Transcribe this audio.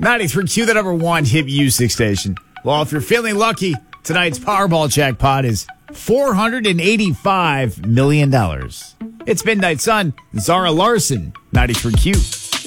93Q, the number one hit music station. Well, if you're feeling lucky, tonight's Powerball jackpot is $485 million. It's Midnight Sun, Zara Larson, 93Q.